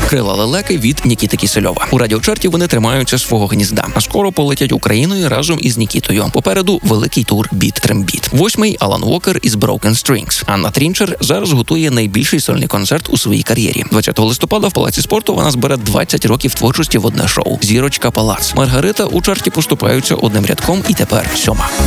Крила лелеки від Нікіти Кісельова. У радіочарті вони тримаються свого гнізда, а скоро полетять Україною разом із Нікітою. Попереду великий тур «Біт-трембіт». 8-й – Алан Уокер із Broken Strings. Анна Трінчер зараз готує найбільший сольний концерт у своїй кар'єрі. 20 листопада в Палаці спорту вона збере 20 років творчості в одне шоу. Зірочка Палац. Маргарита у чарті поступаються одним рядком і тепер 7-ма.